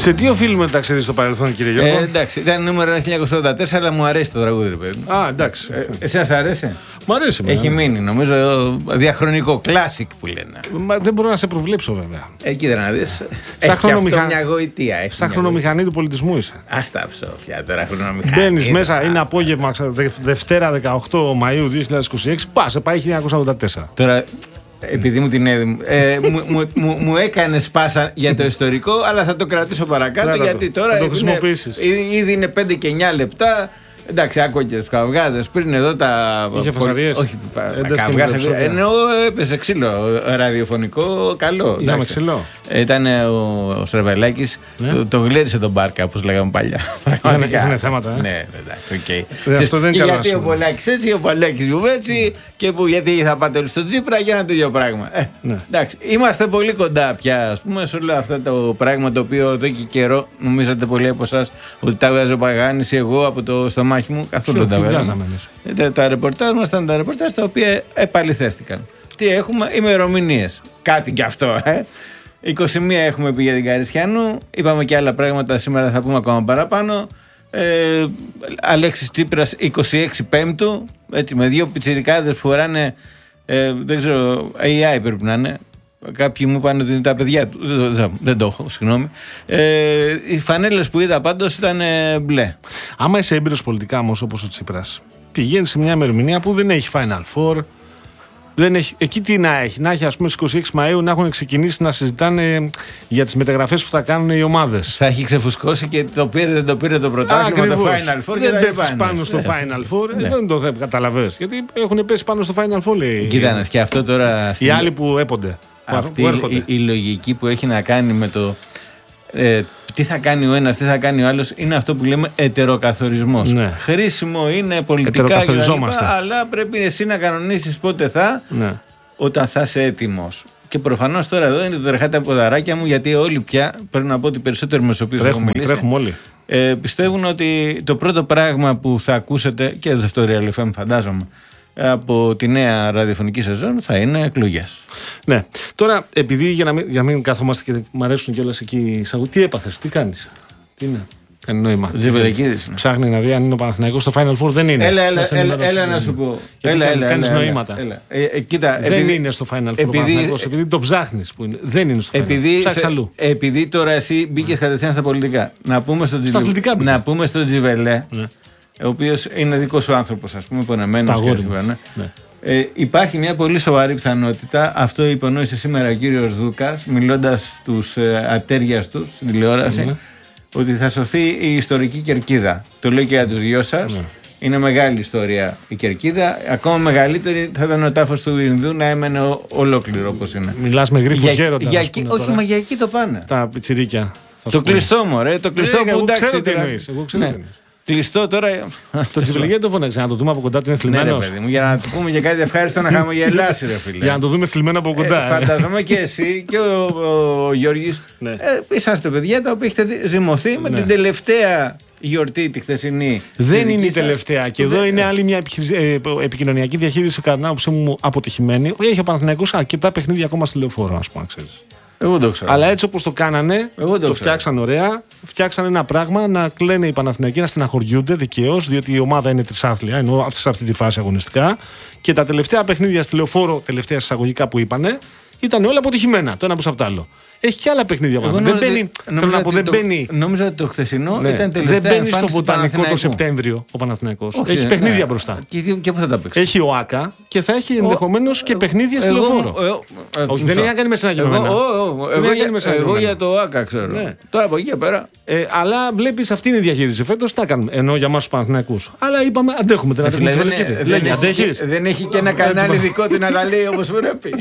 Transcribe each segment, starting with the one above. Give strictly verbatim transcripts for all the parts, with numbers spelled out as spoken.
Σε τι οφείλουμε τα ταξίδι στο παρελθόν, κύριε Γιώργο? Ε, εντάξει, ήταν νούμερο χίλια εννιακόσια ογδόντα τέσσερα, αλλά μου αρέσει το τραγούδι, ρε παιδί. Α, εντάξει. Ε, εσένα σ' αρέσει? Μου αρέσει. Έχει μείνει, νομίζω, διαχρονικό, classic που λένε. Μα δεν μπορώ να σε προβλέψω, βέβαια. Εκεί δεν να δεις. Έχει χρονομηχα... αυτό μια γοητεία. Σαν χρονομηχανή του πολιτισμού είσαι. Ας τα ψόφια τώρα, χρονομηχανή. Μπαίνεις μέσα, είναι απόγευμα, Δευτέρα δεκαοκτώ Μαΐου δύο χιλιάδες είκοσι έξι, πά, σε πάει χίλια εννιακόσια ογδόντα τέσσερα. Τώρα, επειδή μου την έδινε, ε, μου, μου, μου, μου έκανε σπάσα για το ιστορικό, αλλά θα το κρατήσω παρακάτω. Άρα, γιατί το, τώρα το είναι, ήδη είναι πέντε και εννιά λεπτά. Εντάξει, άκουγα και τους καυγάδες πριν εδώ τα. Είχε φασαρίες. Όχι, τα καυγάδες. Ενώ έπαιζε ξύλο ραδιοφωνικό, καλό. Είχαμε ξύλο. Ήταν ο, ο Στραβελάκης, ναι. το, το γλέρισε τον Μπάρκα, όπως λέγαμε παλιά. Είχαν θέματα. Ε? Ναι, εντάξει, οκ. Okay. Αυτό δεν είναι και γιατί ο Πολάκης έτσι, ο Πολάκης μου έτσι, και που, γιατί θα πάτε όλοι στο Τσίπρα για ένα τέτοιο πράγμα. Ε, ναι. Εντάξει, είμαστε πολύ κοντά πια, ας πούμε, σε όλα αυτά το πράγμα το οποίο εδώ και καιρό νομίζατε πολλοί από εσάς ότι τα βγάζει ο Παγάνης ή εγώ από το στομάχι μου. Καθόλου δεν τα βγάζαμε. Τα, τα ρεπορτάζ μας ήταν τα ρεπορτάζ τα οποία επαληθεύτηκαν. Τι έχουμε, ημερομηνίες. Κάτι κι αυτό, ε. είκοσι μία έχουμε πει για την Καριστιανού. Είπαμε και άλλα πράγματα, σήμερα θα πούμε ακόμα παραπάνω. Ε, Αλέξης Τσίπρας είκοσι έξι Πέμπτου, έτσι, με δύο πιτσιρικάδες που φοράνε, ε, δεν ξέρω, έι άι πρέπει να είναι. Κάποιοι μου είπαν ότι είναι τα παιδιά του. Δεν, δεν, δεν το έχω, συγγνώμη. Ε, οι φανέλες που είδα πάντως ήταν ε, μπλε. Άμα είσαι έμπειρος πολιτικά όμως όπως ο Τσίπρας, πηγαίνει σε μια ημερομηνία που δεν έχει Final Four. Δεν έχει, εκεί τι να έχει, να έχει ας πούμε στις είκοσι έξι Μαΐου να έχουν ξεκινήσει να συζητάνε για τις μεταγραφές που θα κάνουν οι ομάδες. Θα έχει ξεφουσκώσει και το πήρε, δεν το πήρε το πρωτάθλημα, το Final Four. Δεν πέφτεις πάνω στο Final Four, ναι. Δεν το καταλαβαίνεις. Γιατί έχουν πέσει πάνω στο Final Four. Λέει, κοίτανε, και αυτό τώρα. Οι άλλοι που έπονται. Αυτή η, η λογική που έχει να κάνει με το. Ε, τι θα κάνει ο ένας, τι θα κάνει ο άλλος, είναι αυτό που λέμε ετεροκαθορισμός. Ναι. Χρήσιμο είναι πολιτικά και αλλά πρέπει εσύ να κανονίσεις πότε θα, ναι. Όταν θα είσαι έτοιμος. Και προφανώς τώρα εδώ είναι το τρεχάτε από ποδαράκια μου, γιατί όλοι πια, πρέπει να πω ότι περισσότεροι με τους οποίους έχω μιλήσει, τρέχουμε όλοι. Ε, πιστεύουν ότι το πρώτο πράγμα που θα ακούσετε, και εδώ στο Real εφ εμ φαντάζομαι, από τη νέα ραδιοφωνική σεζόν θα είναι εκλογές. Ναι. Τώρα, επειδή για να μην, για να μην κάθομαστε και μου αρέσουν κιόλας εκεί, τι έπαθες, τι κάνεις, τι είναι, κάνει νόημα. Ζιβελεκίδης. Ψάχνει να δει αν είναι ο Παναθηναϊκός στο Final Four, δεν είναι. Έλα, έλα, έλα, έλα να σου πω. Γιατί έλα, κάνεις, έλα, κάνεις έλα, νοήματα. Έλα. Ε, ε, κοίτα, δεν επειδή, είναι στο Final Four επειδή, ο Παναθηναϊκός, επειδή το ψάχνεις που είναι. Δεν είναι στο Final Four. Ψάξεις αλλού. Επειδή τώρα εσύ μπήκες κατευθείαν στα πολιτικά. Να πούμε στον στο Τζιβελέ. Ο οποίος είναι δικός σου άνθρωπος, ας πούμε, πονεμένος και ναι. Ναι. Ε, υπάρχει μια πολύ σοβαρή πιθανότητα, αυτό υπονόησε σήμερα ο κύριος Δούκας, μιλώντας στους ε, ατέριαστους στην τηλεόραση, ναι. Ότι θα σωθεί η ιστορική κερκίδα. Το λέω και για τους δυο σας. Ναι. Είναι μεγάλη ιστορία η κερκίδα. Ακόμα μεγαλύτερη θα ήταν ο τάφος του Ινδού να έμενε ολόκληρο όπως είναι. Μιλάς με γρίφους γέροντα. Για, για, όχι, τώρα. Μα για εκεί το πάνε. Τα πιτσιρίκια. Το κλειστό μου, ρε. Το κλειστό ε, που εντάξει. Ξέρω τι εννοείς. Εγώ ξέρω ναι. Κλειστό τώρα. Το Τζιβελέ το φώναξε, να το δούμε από κοντά ότι είναι θλιμμένο. Ναι, παιδί μου, για να του πούμε και κάτι ευχάριστο να χαμογελάσει, ρε φίλε. Για να το δούμε θλιμμένο από κοντά. Ε, φανταζόμαι και εσύ και ο, ο, ο Γιώργης. Ναι. Ε, είσαστε παιδιά τα οποία έχετε ζυμωθεί με ναι. την τελευταία γιορτή τη χθεσινή. Δεν είναι η τελευταία. Και εδώ είναι άλλη μια επικοινωνιακή διαχείριση κατά την άποψή μου αποτυχημένη. Έχει ο Παναθηναϊκός αρκετά παιχνίδια ακόμα στη Λεωφόρο, α πούμε, ξέρεις. Εγώ το ξέρω. Αλλά έτσι όπως το κάνανε, Εγώ το, το φτιάξαν ωραία. Φτιάξαν ένα πράγμα να κλαίνε οι Παναθηναϊκοί, να στεναχωριούνται δικαίως, διότι η ομάδα είναι τρισάθλια, ενώ σε αυτή τη φάση αγωνιστικά. Και τα τελευταία παιχνίδια στη Λεωφόρο, τελευταία εισαγωγικά που είπανε, ήταν όλα αποτυχημένα το ένα προς το άλλο. Έχει και άλλα παιχνίδια πάνω. Δεν μπαίνει. Θέλω να πω, δεν μπαίνει. Νόμιζα ότι το χθεσινό ναι. ήταν τελευταία. Δεν μπαίνει στο Βοτανικό το Σεπτέμβριο ο Παναθηναϊκός. Έχει ναι, παιχνίδια ναι. μπροστά. Και, και πού θα τα παίξει. Έχει ο ΆΚΑ και θα έχει ενδεχομένως και παιχνίδια στη Λεωφόρο. Όχι, δεν έχει να κάνει με σένα Εγώ, εγώ για το ΆΚΑ ξέρω. Τώρα από εκεί και πέρα. Αλλά βλέπει αυτή είναι η διαχείριση φέτος. Τα κάνουμε. Ενώ για εμάς τους Παναθηναϊκούς. Αλλά είπαμε αντέχουμε. Δεν έχει και ένα κανάλι δικό του να τα λέει όπως πρέπει.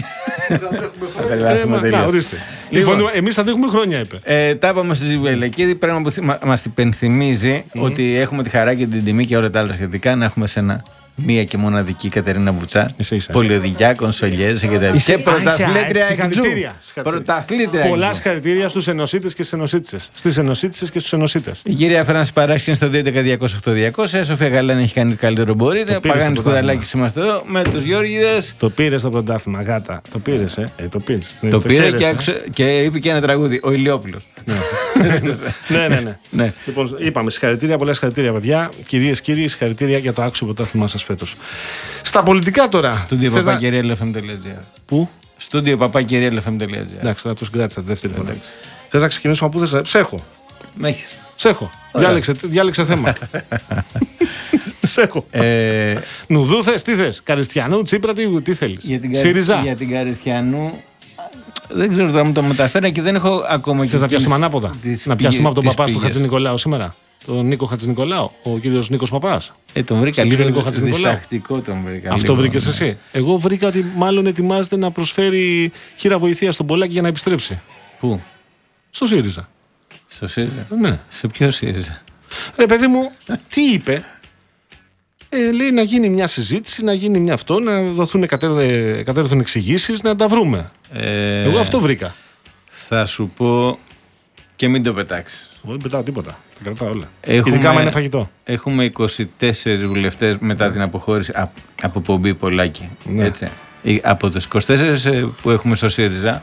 Λοιπόν, εμείς θα δείχνουμε χρόνια, είπε. Ε, τα είπαμε στη Ζιβελεκίδη. Πράγμα που μας υπενθυμίζει mm. ότι έχουμε τη χαρά και την τιμή και όλα τα άλλα σχετικά να έχουμε σε ένα μία και μοναδική Κατερίνα Βουτσά. Πολιοδικιά, κονσολιέρ και πρωταθλήτρια εκτζού. Πρωταθλήτρια. Πολλά συγχαρητήρια στους ενωσίτες και στις ενωσίτσες. Στις ενωσίτσες και στους ενωσίτες. Η κυρία Φράνση Παράξη είναι στο δύο έντεκα διακόσια οκτώ διακόσια. Σοφία Γαλάνη έχει κάνει καλύτερο μπορείτε. Παγάνης Κουδαλάκης είμαστε εδώ με τους Γιώργηδες. Το πήρε στο πρωτάθλημα, γάτα. Το πήρε, ε. Το πήρε. Το πήρε και είπε και ένα τραγούδι. Ο Ηλιόπουλος. ναι, ναι, ναι. ναι. Λοιπόν, είπαμε συγχαρητήρια, πολλά συγχαρητήρια, παιδιά. Κυρίες, κύριοι, συγχαρητήρια για το άξιο πρωτάθλημά σας φέτος. Στα πολιτικά τώρα. Στούντιο παπάκυριαλεφm τελεία τζι άρ. Πού? Στούντιο παπάκυριαλεφm τελεία τζι άρ. Εντάξει, θα το συγκράτησα τη δεύτερη φορά. Θες να ξεκινήσουμε από πού θες? Ψέχω. Μέχεις. Ψέχω. Διάλεξε, διάλεξε θέμα. Ψέχω. Ε... Νουδού θες, τι θες? Καριστιανού, Τσίπρα, τι, τι θέλεις? Για την, ΣΥΡΙΖΑ. Για την Καριστιανού. Δεν ξέρω αν μου το μεταφέρα και δεν έχω ακόμα. Θες να πιάσουμε ανάποδα? Να πιάσουμε από τον παπά του Χατζηνικολάου σήμερα. Τον Νίκο Χατζηνικολάου, ο κύριος Νίκος Παπάς. Ε, τον βρήκα λίγο διστακτικό τον βρήκα. Αυτό βρήκες ναι. εσύ? Εγώ βρήκα ότι μάλλον ετοιμάζεται να προσφέρει χείρα βοηθεία στον Πολάκη για να επιστρέψει. Πού? Στο ΣΥΡΙΖΑ. Στο ΣΥΡΙΖΑ? Ναι. Σε ποιο ΣΥΡΙΖΑ? Ρε παιδί μου, τι είπε? Ε, λέει να γίνει μια συζήτηση, να γίνει μια αυτό, να δοθούν κατέρθουν εξηγήσεις, να τα βρούμε. Ε, Εγώ αυτό βρήκα. Θα σου πω και μην το πετάξεις. Εγώ δεν πετάω τίποτα. Τα κρατάω όλα. Έχουμε, ειδικά άμα είναι φαγητό. Έχουμε είκοσι τέσσερις βουλευτές μετά την αποχώρηση από, από πομπή Πολάκη. Ναι. Έτσι. Από τους είκοσι τέσσερις που έχουμε στο ΣΥΡΙΖΑ,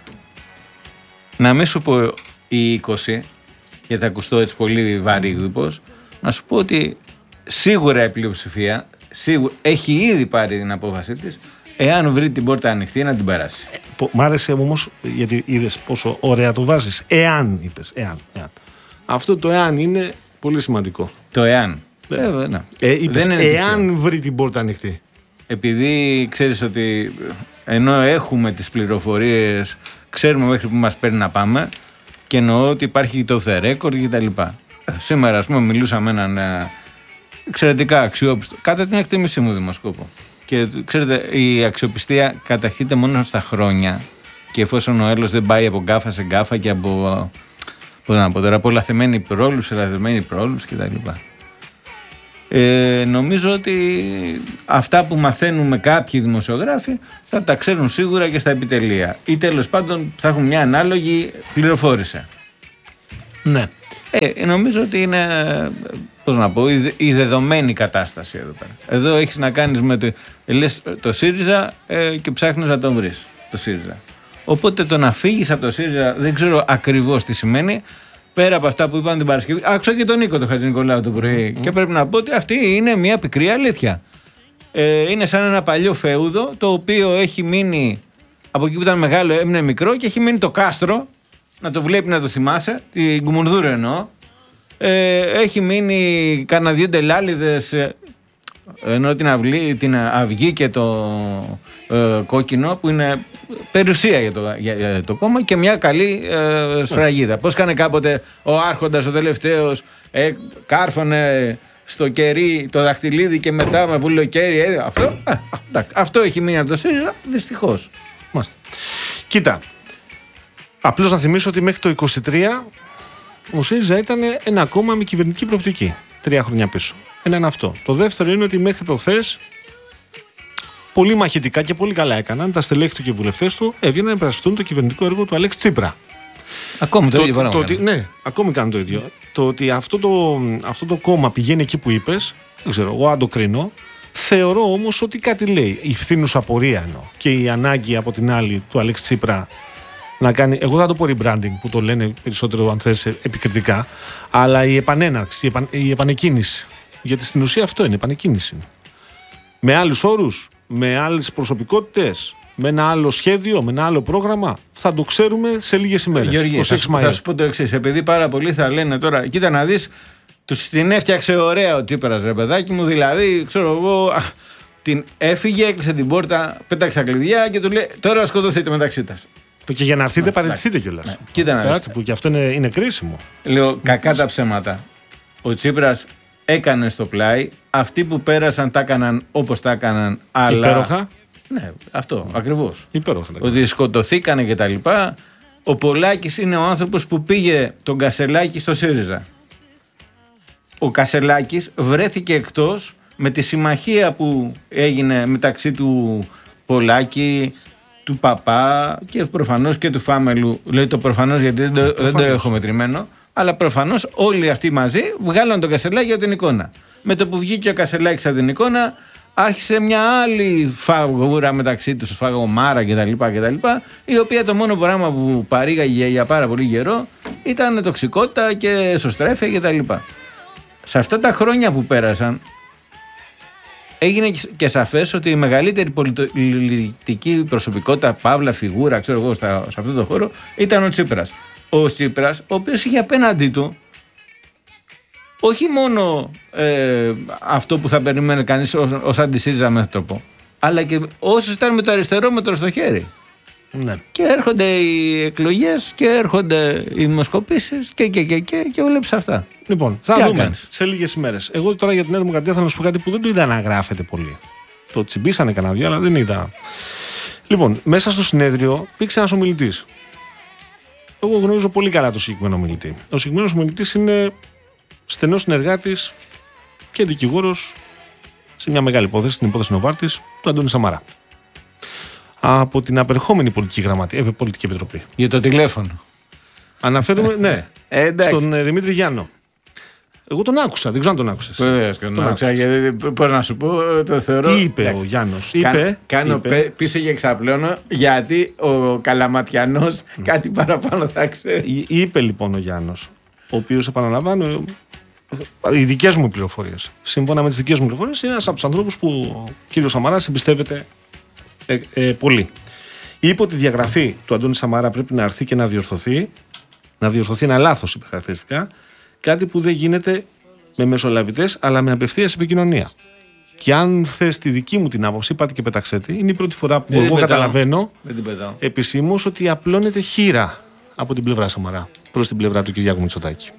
να μην σου πω οι είκοσι, γιατί θα ακουστώ έτσι πολύ βαρύγδουπος, να σου πω ότι σίγουρα η πλειοψηφία σίγουρα, έχει ήδη πάρει την απόφαση της, εάν βρει την πόρτα ανοιχτή να την περάσει. Ε, μ' άρεσε όμως, γιατί είδες πόσο ωραία το βάζεις. Εάν είπες, εάν, εάν. Αυτό το εάν είναι πολύ σημαντικό. Το εάν. Ε, ε, ναι. ε, είπες, δεν είναι εάν τυχαίο. Βρει την πόρτα ανοιχτή. Επειδή ξέρεις ότι ενώ έχουμε τις πληροφορίες, ξέρουμε μέχρι που μας παίρνει να πάμε, και εννοώ ότι υπάρχει το off the record κτλ. Σήμερα, ας πούμε, μιλούσα με έναν εξαιρετικά αξιόπιστο, κατά την εκτίμησή μου, δημοσκόπο. Και ξέρετε, η αξιοπιστία καταχύεται μόνο στα χρόνια. Και εφόσον ο έλος δεν πάει από γκάφα σε γκάφα και από, πώς να πω τώρα, από λαθεμένη πρόληψη, λαθεμένη πρόληψη κτλ. Ε, νομίζω ότι αυτά που μαθαίνουμε κάποιοι δημοσιογράφοι θα τα ξέρουν σίγουρα και στα επιτελεία. Ή τέλος πάντων θα έχουν μια ανάλογη πληροφόρηση. Ναι. Ε, νομίζω ότι είναι, πώς να πω, η, η δεδομένη κατάσταση εδώ πέρα. Εδώ έχεις να κάνεις με το, λες, το ΣΥΡΙΖΑ ε, και ψάχνεις να τον βρεις, το ΣΥΡΙΖΑ. Οπότε το να φύγεις από το ΣΥΡΙΖΑ δεν ξέρω ακριβώς τι σημαίνει. Πέρα από αυτά που είπαν την Παρασκευή, άκουσα και τον Νίκο τον Χατζηνικολάου το πρωί mm. και πρέπει να πω ότι αυτή είναι μια πικρή αλήθεια. Ε, είναι σαν ένα παλιό φεούδο το οποίο έχει μείνει από εκεί που ήταν μεγάλο, έμεινε μικρό και έχει μείνει το κάστρο. Να το βλέπει, να το θυμάσαι, την Κουμουνδούρο εννοώ. Ε, έχει μείνει κανένα δύο ντελάλιδες, ε, ενώ την, αυλή, την αυγή και το ε, κόκκινο που είναι περιουσία για το, για, για το κόμμα και μια καλή ε, σφραγίδα. Πώς έκανε κάποτε ο άρχοντας ο τελευταίος, ε, κάρφωνε στο κερί το δαχτυλίδι και μετά με βουλοκαίρι. Ε, αυτό, ε, αυτό έχει μείνει από το ΣΥΡΙΖΑ, δυστυχώς. Μάλιστα. Κοίτα. Απλώς να θυμίσω ότι μέχρι το είκοσι τρία ο ΣΥΡΙΖΑ ήταν ένα κόμμα με κυβερνητική προοπτική. Τρία χρόνια πίσω. Ένα είναι αυτό. Το δεύτερο είναι ότι μέχρι προχθές πολύ μαχητικά και πολύ καλά έκαναν τα στελέχη του και οι βουλευτές του έβγαιναν να υπερασπιστούν το κυβερνητικό έργο του Αλέξη Τσίπρα. Ακόμη το, το ίδιο πράγμα. Το, το, ναι, ακόμη κάνουν το ίδιο. Το ότι αυτό το, αυτό το κόμμα πηγαίνει εκεί που είπες, δεν ξέρω, εγώ αν το κρίνω. Θεωρώ όμως ότι κάτι λέει. Η φθήνουσα πορεία εννοώ και η ανάγκη από την άλλη του Αλέξη Τσίπρα να κάνει, εγώ θα το πω rebranding που το λένε περισσότερο αν θες επικριτικά, αλλά η επανέναρξη, η, επαν, η επανεκκίνηση. Γιατί στην ουσία αυτό είναι, επανεκκίνηση. Με άλλους όρους, με άλλες προσωπικότητες, με ένα άλλο σχέδιο, με ένα άλλο πρόγραμμα, θα το ξέρουμε σε λίγες ημέρες. Γεωργία, θα, θα σου πω το εξής, επειδή πάρα πολλοί θα λένε τώρα, κοίτα να δεις, τους την έφτιαξε ωραία ο Τσίπρας, ρε παιδάκι μου, δηλαδή, ξέρω εγώ, την έφυγε, έκλεισε την πόρτα, πέταξε τα κλειδιά και του λέει, τώρα σκοτωθείτε μεταξύ σας. Και για να έρθετε, παραιτηθείτε κιόλας. Ναι. Κοίτα να δεις. Που και αυτό είναι, είναι κρίσιμο. Λέω, κακά τα ψέματα. Ο Τσίπρας έκανε στο πλάι. Αυτοί που πέρασαν τα έκαναν όπως τα έκαναν. Αλλά... Υπέροχα. Ναι, αυτό ακριβώς. Υπέροχα. Ότι σκοτωθήκανε και τα λοιπά. Ο Πολάκης είναι ο άνθρωπος που πήγε τον Κασελάκη στο ΣΥΡΙΖΑ. Ο Κασελάκης βρέθηκε εκτός με τη συμμαχία που έγινε μεταξύ του Πολάκη, του Παπά και προφανώς και του Φάμελου. Λέει το προφανώς γιατί δεν το, δεν το έχω μετρημένο. Αλλά προφανώς όλοι αυτοί μαζί βγάλαν τον Κασελάκη από την εικόνα. Με το που βγήκε ο Κασελάκης από την εικόνα, άρχισε μια άλλη φαγούρα μεταξύ τους, φαγωμάρα κτλ. Η οποία το μόνο πράγμα που παρήγαγε για πάρα πολύ καιρό ήταν τοξικότητα και εσωστρέφεια κτλ. Σε αυτά τα χρόνια που πέρασαν, έγινε και σαφές ότι η μεγαλύτερη πολιτική προσωπικότητα, παύλα φιγούρα, ξέρω εγώ, στα, σε αυτό το χώρο, ήταν ο Τσίπρας. Ο Τσίπρας, ο οποίος είχε απέναντί του όχι μόνο ε, αυτό που θα περίμενε κανείς ως, ως αντι-ΣΥΡΙΖΑ μέτωπο, αλλά και όσοι ήταν με το αριστερό μέτρο στο χέρι. Ναι. Και έρχονται οι εκλογές και έρχονται οι δημοσκοπήσεις και, και, και, και, και βλέπεις αυτά. Λοιπόν, θα τι δούμε κάνεις σε λίγες ημέρες. Εγώ τώρα για την Νέα Δημοκρατία θα να σου πω κάτι που δεν το είδα να γράφεται πολύ. Το τσιμπήσανε κανένα δυο, αλλά δεν είδα. Λοιπόν, μέσα στο συνέδριο υπήρξε ένας ομιλητής. Εγώ γνωρίζω πολύ καλά τον συγκεκριμένο ομιλητή. Ο συγκεκριμένος ομιλητής είναι στενός συνεργάτης και δικηγόρος σε μια μεγάλη υπόθεση, στην υπόθεση Νοβάρτης, του Αντώνη Σαμαρά. Από την απερχόμενη πολιτική γραμματεία, ε, πολιτική επιτροπή. Για το τηλέφωνο. Αναφέρουμε, ναι, ε, στον ε, Δημήτρη Γιάννο. Εγώ τον άκουσα, δεν ξέρω αν τον άκουσες. Βεβαίως και τον, τον άκουσα. Γιατί, πώς να σου πω, το θεωρώ. Τι είπε εντάξει. ο Γιάννος. Είπε, κάνω είπε, πίσω και εξαπλώνω, γιατί ο Καλαματιανός mm. κάτι παραπάνω θα ξέρει. Είπε λοιπόν ο Γιάννος, ο οποίος, επαναλαμβάνω, οι δικές μου πληροφορίες, σύμφωνα με τις δικές μου πληροφορίες, είναι ένας από τους ανθρώπους που ο κύριος Σαμαράς εμπιστεύεται ε, ε, πολύ. Είπε ότι η διαγραφή του Αντώνη Σαμαρά πρέπει να έρθει και να διορθωθεί, να διορθωθεί ένα λάθος υπερχαρακτηριστικά, κάτι που δεν γίνεται με μεσολαβητές αλλά με απευθείας επικοινωνία. Και αν θες τη δική μου την άποψη, πάτε και πεταξέτε, είναι η πρώτη φορά που δεν εγώ καταλαβαίνω επισήμως ότι απλώνεται χείρα από την πλευρά Σαμαρά προς την πλευρά του Κυριάκου Μητσοτάκη.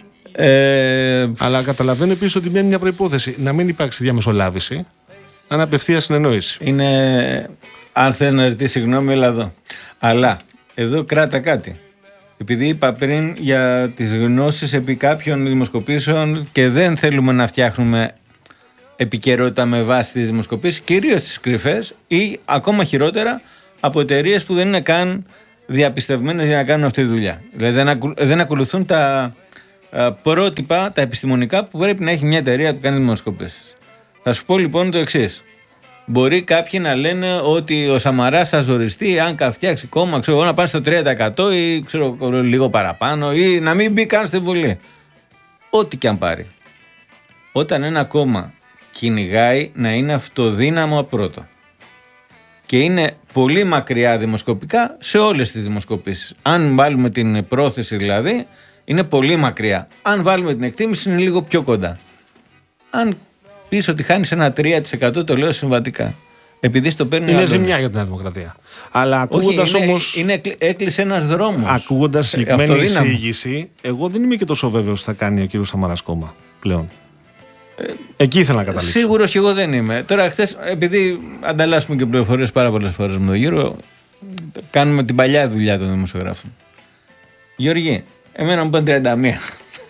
Ε... Αλλά καταλαβαίνω επίσης ότι μένει μια προϋπόθεση να μην υπάρξει διαμεσολάβηση, αν απευθείας συνεννόηση. Είναι, αν θέλει να ζητήσει συγγνώμη, έλα εδώ. Αλλά εδώ κράτα κάτι. Επειδή είπα πριν για τις γνώσεις επί κάποιων δημοσκοπήσεων και δεν θέλουμε να φτιάχνουμε επικαιρότητα με βάση τις δημοσκοπήσεις, κυρίως τις κρυφές ή ακόμα χειρότερα από εταιρείες που δεν είναι καν διαπιστευμένες για να κάνουν αυτή τη δουλειά. Δηλαδή δεν ακολουθούν τα πρότυπα, τα επιστημονικά που πρέπει να έχει μια εταιρεία που κάνει δημοσκοπήσεις. Θα σου πω λοιπόν το εξής. Μπορεί κάποιοι να λένε ότι ο Σαμαράς θα ζοριστεί αν φτιάξει κόμμα, ξέρω εγώ, να πάνε στο τρία τοις εκατό ή ξέρω, λίγο παραπάνω ή να μην μπει καν στη Βουλή. Ό,τι και αν πάρει. Όταν ένα κόμμα κυνηγάει να είναι αυτοδύναμο πρώτο και είναι πολύ μακριά δημοσκοπικά σε όλες τις δημοσκοπήσεις. Αν βάλουμε την πρόθεση δηλαδή, είναι πολύ μακριά. Αν βάλουμε την εκτίμηση, είναι λίγο πιο κοντά. Αν πεις ότι χάνεις ένα τρία τοις εκατό, το λέω συμβατικά. Επειδή στο παίρνει. Είναι ζημιά για την Δημοκρατία. Αλλά ακούγοντας όμως. Είναι, έκλεισε ένας δρόμος. Ακούγοντας συγκεκριμένη εισήγηση, εγώ δεν είμαι και τόσο βέβαιος ότι θα κάνει ο κύριος Σαμαράς κόμμα πλέον. Ε, Εκεί ήθελα να καταλήξω. Σίγουρος και εγώ δεν είμαι. Τώρα, χθες, επειδή ανταλλάσσουμε και πληροφορίες πάρα πολλές φορές με τον γύρο, κάνουμε την παλιά δουλειά των δημοσιογράφων. Γιώργη, εμένα μου πάνε τριάντα μία.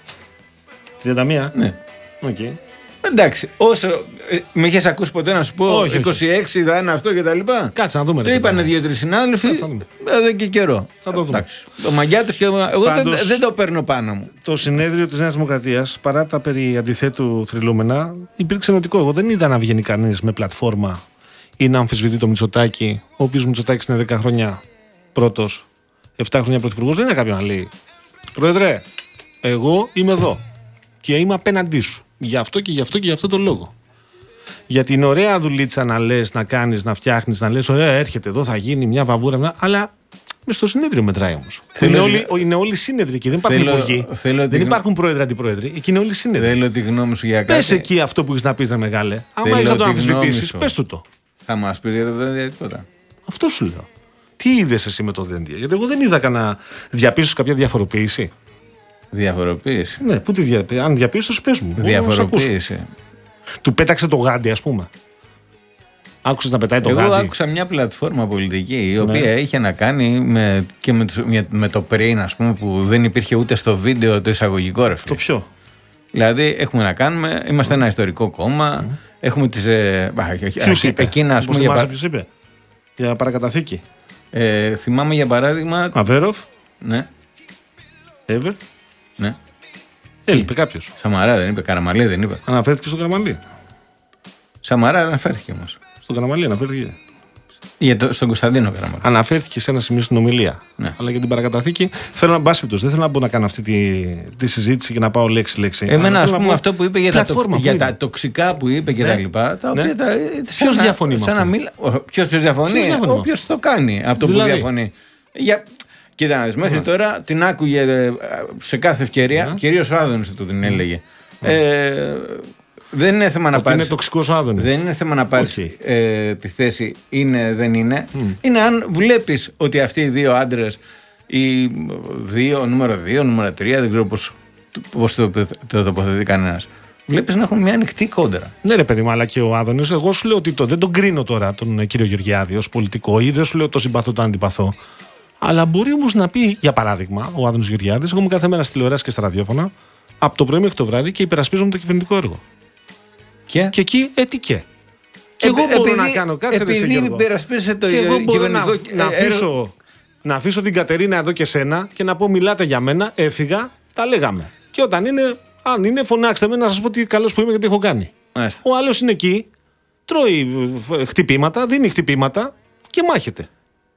τριάντα μία? Ναι. Okay. Εντάξει, όσο ε, με είχες ακούσει ποτέ να σου πω όχι, είκοσι έξι όχι. Θα είναι αυτό και τα λοιπά. Κάτσε να δούμε. Το είπανε δύο-τρεις συνάδελφοι εδώ και καιρό. Θα το δούμε. Εντάξει, το μαγιά τους και εγώ, εγώ Πάντως, δεν, δεν το παίρνω πάνω μου. Το συνέδριο της Νέας Δημοκρατίας, παρά τα περί αντιθέτου θρυλούμενα, υπήρξε ενωτικό. Εγώ δεν είδα να βγαίνει κανείς με πλατφόρμα ή να αμφισβητεί το Μητσοτάκη, ο οποίος Μητσοτάκης είναι δέκα χρόνια πρώτος, επτά χρόνια πρωθυπουργός. Δεν είναι κάποιον να λέει: Πρόεδρε, εγώ είμαι εδώ και είμαι απέναντί σου. Γι' αυτό και γι' αυτό και γι' αυτό τον λόγο. Γιατί είναι ωραία δουλίτσα να λες, να κάνεις, να φτιάχνεις, να λες: Ωραία, έρχεται εδώ, θα γίνει μια βαβούρα. Αλλά μες στο συνέδριο μετράει όμως. Είναι όλοι, είναι όλοι σύνεδροι εκεί, δεν υπάρχουν υπουργοί. Δεν τη... υπάρχουν πρόεδροι, αντιπρόεδροι. Εκεί είναι όλοι σύνεδροι. Θέλω τη γνώμη σου για κάτι. Πες εκεί αυτό που έχεις να πεις, ρε μεγάλε. Άμα έχεις να το αμφισβητήσεις, πες του το. Θα μας πεις για το Δένδια τίποτα. Αυτό σου λέω. Τι είδες εσύ με το Δένδια? Γιατί εγώ δεν είδα κανένα διαπίστωση, κάποια διαφοροποίηση. Διαφοροποίηση. Ναι, πού τη δια... αν διαπίστωση, πες μου. Διαφοροποίηση. Του πέταξε το γάντι, ας πούμε. Άκουσες να πετάει το Εγώ γάντι? Εγώ άκουσα μια πλατφόρμα πολιτική η οποία ναι. είχε να κάνει με, και με, με το πριν, ας πούμε, που δεν υπήρχε ούτε στο βίντεο το εισαγωγικό, ρε φίλε. Το ποιο? Δηλαδή έχουμε να κάνουμε, είμαστε mm. ένα ιστορικό κόμμα, mm. έχουμε τις. Ε, ποιος είπε? Εκείνα, ας πούμε, για... ποιος είπε? Για παρακαταθήκη. Ε, θυμάμαι για παράδειγμα. Αβέροφ. Ναι. Εύερ. Ναι. Έλειπε κάποιος. Σαμαρά δεν είπε, Καραμαλή δεν είπε. Αναφέρθηκε στο Καραμαλή. Σαμαρά αναφέρθηκε όμως. Στον Καραμαλή αναφέρθηκε. Για το, στον Κωνσταντίνο Καραμαλή. Αναφέρθηκε σε ένα σημείο στην ομιλία. Ναι. Αλλά για την παρακαταθήκη θέλω να μπάσχει. Δεν θέλω να μπω να κάνω αυτή τη, τη συζήτηση και να πάω λέξη-λέξη. Εμένα, ας πούμε, πω, αυτό που είπε για, τα, το, για τα τοξικά που είπε και ναι. τα λοιπά. Τα οποία. Ναι. Ποιο διαφωνεί με αυτό? Ποιο διαφωνεί? Όποιο το κάνει αυτό δηλαδή. Που διαφωνεί. Για... Κοίτα να δεις, μέχρι yeah. τώρα την άκουγε σε κάθε ευκαιρία, yeah. κυρίως ο Άδωνης του την έλεγε. Yeah. Ε, δεν είναι θέμα να πάρεις. Είναι τοξικός ο Άδωνης. Δεν είναι θέμα να πάρεις ε, τη θέση είναι δεν είναι. Mm. Είναι αν βλέπεις ότι αυτοί οι δύο άντρες, οι δύο, νούμερο δύο, νούμερο τρία, δεν ξέρω πώς, πώς το, το τοποθετεί κανένας. Βλέπεις να έχουν μια ανοιχτή κόντρα. Ναι, ρε παιδί μου, αλλά και ο Άδωνης. Εγώ σου λέω ότι το, δεν τον κρίνω τώρα τον κύριο Γεωργιάδη ως πολιτικό ή δεν σου λέω το συμπαθώ, το αντιπαθώ. Αλλά μπορεί όμως να πει, για παράδειγμα, ο Άδωνης Γεωργιάδης, εγώ είμαι κάθε μέρα στη τηλεόραση και στα ραδιόφωνα, από το πρωί μέχρι το βράδυ και υπερασπίζομαι το κυβερνητικό έργο. Και, και εκεί, ε, τι και. Και εγώ επειδή, μπορώ να κάνω κάτι. Επειδή υπερασπίζεσαι το κυβερνητικό να, έργο. Να, αφήσω, να αφήσω την Κατερίνα εδώ και σένα και να πω μιλάτε για μένα, έφυγα, τα λέγαμε. Και όταν είναι, αν είναι, φωνάξτε με να σας πω τι καλός που είμαι και τι έχω κάνει. Μάλιστα. Ο άλλος είναι εκεί, τρώει χτυπήματα, δίνει χτυπήματα και μάχεται.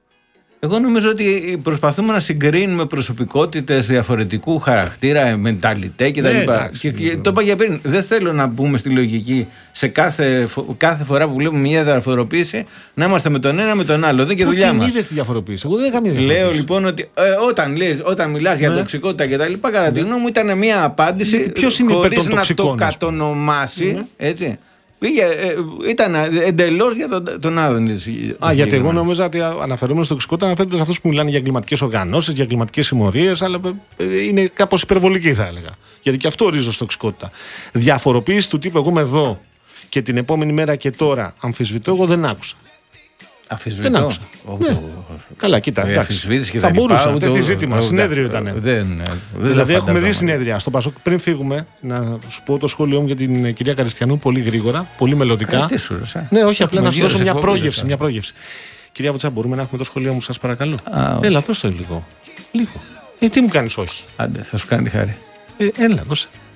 Εγώ νομίζω ότι προσπαθούμε να συγκρίνουμε προσωπικότητες διαφορετικού χαρακτήρα, μενταλιτέ κτλ. Ναι, και, και το είπα για πριν. Δεν θέλω να μπούμε στη λογική σε κάθε, κάθε φορά που βλέπουμε μια διαφοροποίηση να είμαστε με τον ένα με τον άλλο. Δεν και δουλειά μας. Δεν είδες τη διαφοροποίηση. Εγώ δεν έκανα μια διαφοροποίηση. Λέω λοιπόν ότι ε, όταν, λες, όταν μιλάς ναι. για τοξικότητα κτλ. Κατά ναι. τη γνώμη μου ήταν μια απάντηση χωρίς να το κατονομάσει. Ναι. Έτσι. Πήγε, ε, ήταν εντελώς για τον, τον Άδωνη. Α, γιατί εγώ νόμιζα ότι αναφερόμενο στο τοξικότητα αναφέρεται σε αυτούς που μιλάνε για εγκληματικές οργανώσεις, για εγκληματικές συμμορίες, αλλά ε, είναι κάπως υπερβολική, θα έλεγα. Γιατί και αυτό ορίζω στο τοξικότητα. Διαφοροποίηση του τύπου εγώ είμαι εδώ και την επόμενη μέρα και τώρα αμφισβητώ, εγώ δεν άκουσα. Αφισβητώ. Δεν άκουσα. Ναι. Καλά, κοίτα. Και θα μπορούσα. Δεν τέτοια ζήτημα. Συνέδριο ήταν. Δεν, δηλαδή, έχουμε δει συνέδρια. Στο Πασόκ, πριν φύγουμε, να σου πω το σχόλιο μου για την κυρία Καριστιανού πολύ γρήγορα, πολύ μελλοντικά. Τι σου ρωτά. Ναι, όχι, απλά να σου δώσω μια πρόγευση, μια πρόγευση. Κυρία Βουτσά, μπορούμε να έχουμε το σχόλιο μου, σας παρακαλώ. Έλα, δώστε λίγο. Λίγο. Ε, τι μου κάνει, όχι. Άντε, θα σου κάνει τη χάρη. Ε, έλα, δώσε.